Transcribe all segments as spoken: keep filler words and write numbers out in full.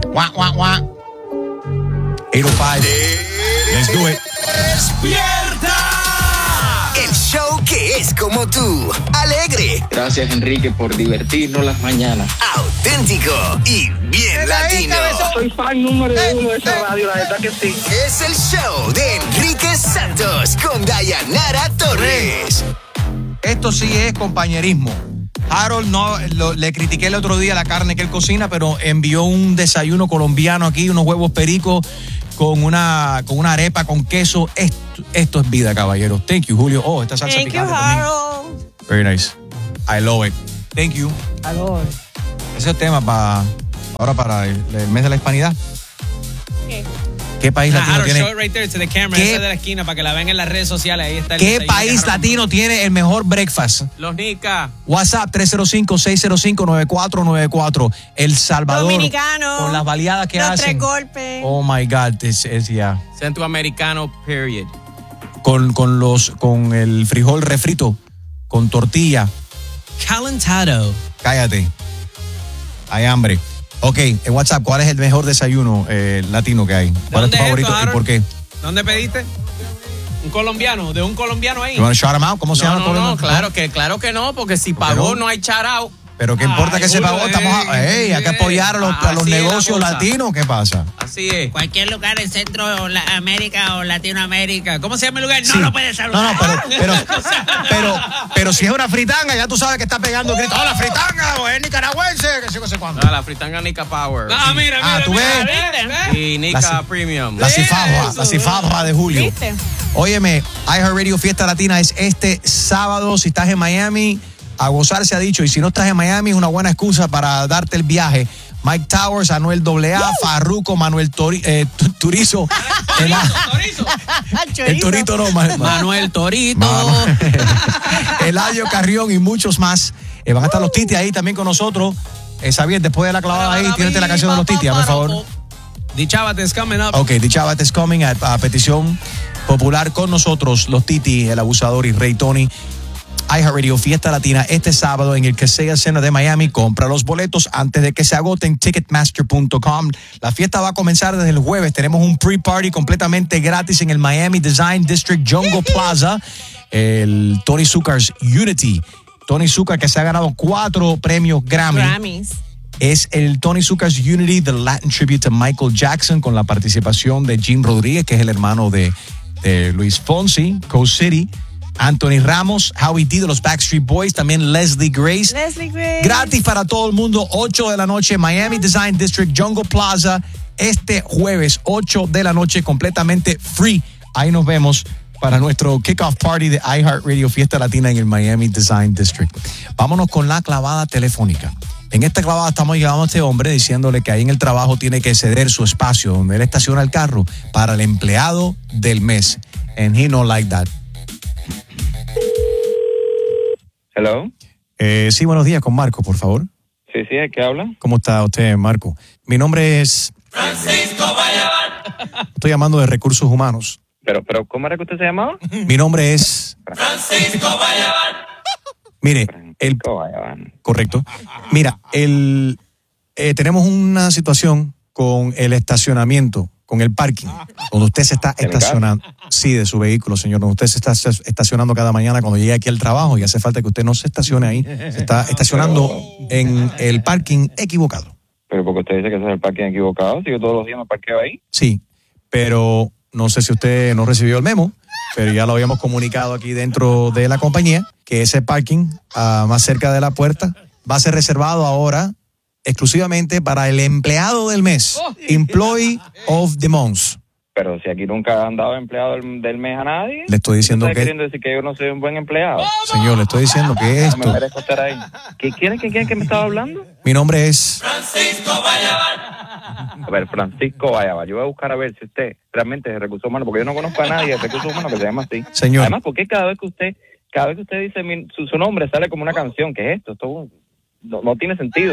Wah, wah, wah. eight oh five. Let's do it. ¡Despierta! El show que es como tú. Alegre. Gracias, Enrique, por divertirnos las mañanas. Auténtico y bien latino. Soy fan número uno de esta radio, la verdad que sí. Es el show de Enrique Santos con Dayanara Torres. Esto sí es compañerismo. Harold, no, lo, le critiqué el otro día la carne que él cocina, pero envió un desayuno colombiano aquí, unos huevos pericos con una, con una arepa con queso. Esto, esto es vida, caballero. Thank you, Julio. Oh, esta salsa Thank picante you, también. Harold. Very nice. I love it. Thank you. Harold. Ese es el tema para ahora para el, el mes de la hispanidad. ¿Qué? ¿Qué país latino Harold, tiene? show it right there to the camera, ¿Qué- esa de la esquina, para que la vean en las redes sociales. Ahí está el ¿Qué desayuno de país Harold. latino tiene el mejor breakfast? Los Nica. WhatsApp tres cero cinco, seis cero cinco, nueve cuatro nueve cuatro. El Salvador. Dominicano. Con las baleadas que Los hacen. tres golpes. Oh my God, es es ya. Centroamericano, period. Con, con los con el frijol refrito, con tortilla. Calentado. Cállate. Hay hambre. Ok, en WhatsApp, ¿cuál es el mejor desayuno eh, latino que hay? ¿Cuál es tu ¿Dónde es favorito esto, y Harold? por qué? ¿Dónde pediste? Un colombiano, de un colombiano ahí. You wanna shout him out? ¿Cómo se No, llama el no, colombiano? no, claro que, claro que no, porque si ¿Por qué pagó no? no hay shout out. Pero qué importa Ay, que se Julio, pagó, estamos a, eh, ey, hay que apoyar a los, a los así es la negocios cosa. latinos, ¿qué pasa? Así es. Cualquier lugar en Centroamérica o Latinoamérica. ¿Cómo se llama el lugar? No Sí. lo puedes saludar. No, no, pero, pero, pero, pero si es una fritanga, ya tú sabes que está pegando grito. ¡Oh, la fritanga! O es nicaragüense, que sé, que sé cuándo. Ah, la fritanga Nica Power. Ah, mira, mira, Ah, ¿tú mira, ves? mira, mira. Y Nica La- Premium. La cifadra, la cifadra de Julio. ¿Viste? Óyeme, iHeartRadio Fiesta Latina es este sábado. Si estás en Miami, a gozar se ha dicho. Y si no estás en Miami, es una buena excusa para darte el viaje. Mike Towers, Anuel A A, Farruko, Manuel Tori- eh, Tu- Turizo. El, el Torito no, Ma- Ma- Manuel Torito. Manuel. Eladio Carrión y muchos más. Eh, van a estar los Titi ahí también con nosotros. Eh, Xavier, después de la clavada ahí, tírate la canción de los Titi, por favor. Dichávate is coming up. Ok, The Chabat is coming a, a petición popular con nosotros, los Titi, el abusador y Rey Tony. iHeartRadio Fiesta Latina este sábado en el Kaseya Center de Miami. Compra los boletos antes de que se agoten. Ticketmaster punto com. La fiesta va a comenzar desde el jueves. Tenemos un pre-party completamente gratis en el Miami Design District Jungle Plaza. El Tony Zucker's Unity. Tony Zucker, que se ha ganado cuatro premios Grammy. Grammys. Es el Tony Zucker's Unity, The Latin Tribute to Michael Jackson, con la participación de Jim Rodríguez, que es el hermano de, de Luis Fonsi, Coast City, Anthony Ramos, Howie D de los Backstreet Boys, también Leslie Grace. Leslie Grace. Gratis para todo el mundo, ocho de la noche, Miami Design District, Jungle Plaza, este jueves, ocho de la noche, completamente free. Ahí nos vemos para nuestro kickoff party de iHeartRadio Fiesta Latina en el Miami Design District. Vámonos con la clavada telefónica. En esta clavada estamos llegando a este hombre diciéndole que ahí en el trabajo tiene que ceder su espacio donde él estaciona el carro para el empleado del mes. And he not like that. Hello. Eh, sí, buenos días, con Marco, por favor. Sí, sí, ¿de qué habla? ¿Cómo está usted, Marco? Mi nombre es... Francisco Bayamán. Estoy llamando de Recursos Humanos. Pero, pero, ¿cómo era que usted se llamaba? Mi nombre es... Francisco Bayamán. Mire, el... Bayamán. Correcto. Mira, el, eh, tenemos una situación con el estacionamiento, con el parking, donde usted se está ¿En el estacionando. Sí, de su vehículo, señor. Donde usted se está estacionando cada mañana cuando llega aquí al trabajo y hace falta que usted no se estacione ahí. Se está estacionando en el parking equivocado. Pero porque usted dice que ese es el parking equivocado, si yo todos los días me parqueo ahí. Sí, pero no sé si usted no recibió el memo, pero ya lo habíamos comunicado aquí dentro de la compañía, que ese parking uh, más cerca de la puerta va a ser reservado ahora exclusivamente para el empleado del mes, Employee of the Month. Pero si aquí nunca han dado empleado del, del mes a nadie. Le estoy diciendo ¿Está que... queriendo decir que yo no soy un buen empleado? Señor, le estoy diciendo que No me esto... merezco estar ahí. ¿Qué quieren que quieren que me estaba hablando? Mi nombre es... Francisco Bayamán. A ver, Francisco Bayamán. Yo voy a buscar a ver si usted realmente es de recursos humanos, porque yo no conozco a nadie de recursos humanos que se llama así. Señor. Además, ¿por qué cada vez que usted, cada vez que usted dice mi- su, su nombre sale como una canción? ¿Qué es esto? Esto no, no tiene sentido.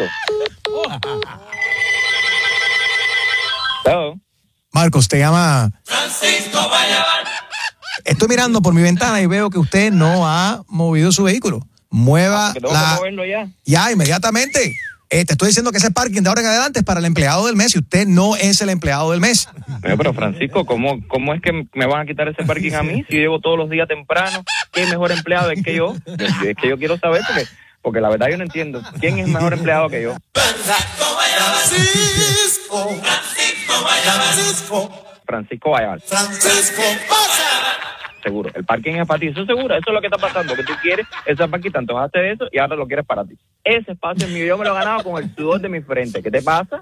Hello. Marcos, te llama... Francisco Bayamán. Estoy mirando por mi ventana y veo que usted no ha movido su vehículo. Mueva Que tengo la... que moverlo ya. Ya, inmediatamente. Eh, te estoy diciendo que ese parking de ahora en adelante es para el empleado del mes y usted no es el empleado del mes. Pero, pero Francisco, ¿cómo, ¿cómo es que me van a quitar ese parking a mí si yo llego todos los días temprano? ¿Qué mejor empleado es que yo? Es que yo quiero saber porque, porque la verdad yo no entiendo. ¿Quién es mejor empleado que yo? Francisco, Francisco, Francisco Valladares. Francisco, Seguro, el parking es para ti, eso es seguro, eso es lo que está pasando, que tú quieres ese parking, tanto vas a hacer eso y ahora lo quieres para ti. Ese espacio es mío, yo me lo he ganado con el sudor de mi frente. ¿Qué te pasa?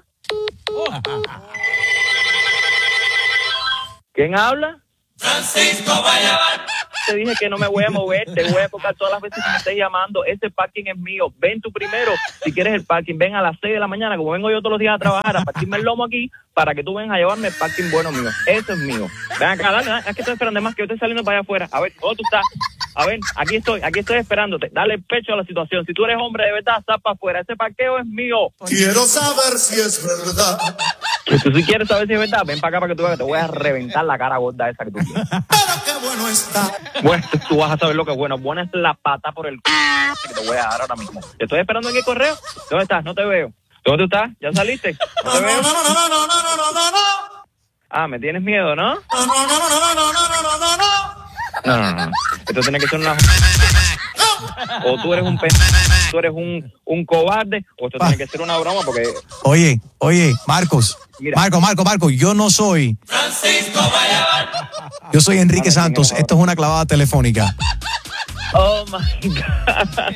¿Quién habla? Francisco Valladares. Te dije que no me voy a mover, te voy a tocar todas las veces que me estés llamando. Ese parking es mío. Ven tú primero, si quieres el parking. Ven a las seis de la mañana, como vengo yo todos los días a trabajar, a partirme el lomo aquí, para que tú vengas a llevarme el parking bueno mío. Eso es mío. Ven acá, dale, dale. Es que estoy esperando más que yo estoy saliendo para allá afuera. A ver, ¿dónde tú estás? A ver, aquí estoy, aquí estoy esperándote. Dale el pecho a la situación. Si tú eres hombre de verdad, sal para afuera. Ese parqueo es mío. Quiero saber si es verdad. Si tú sí quieres saber si es verdad, ven para acá para que tú veas que te voy a reventar la cara gorda esa que tú tienes. Pero qué bueno está. Bueno, tú vas a saber lo que es bueno. Buena es la pata por el c... que te voy a dar ahora mismo. Te estoy esperando en el correo. ¿Dónde estás? No te veo. ¿Dónde tú estás? ¿Ya saliste? No te veo. No, no, no, no, no, no, no, no, no. Ah, ¿me tienes miedo, no? No, no, no, no, no, no, no, no, no, no. No, no, no. Esto tiene que ser una... O tú eres un pe... tú eres un, un cobarde, o esto tiene que ser una broma porque... Oye, oye, Marcos. Mira. Marco, Marco, Marco, yo no soy. Francisco Valladares. Yo soy Enrique Dale, Santos. señor. Esto es una clavada telefónica. Oh my God.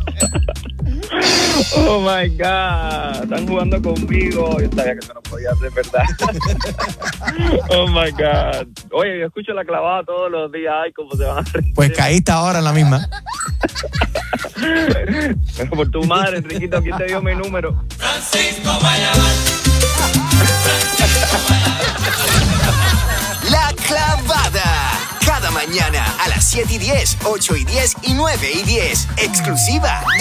Oh my God. Están jugando conmigo. Yo sabía que eso no podía ser verdad. Oh my God. Oye, yo escucho la clavada todos los días. Ay, cómo se van a reír. Pues caíste ahora en la misma. Pero por tu madre, Enriquito, ¿quién te dio mi número? Francisco Valladares. La Clavada. Cada mañana a las siete y diez, ocho y diez y nueve y diez. Exclusiva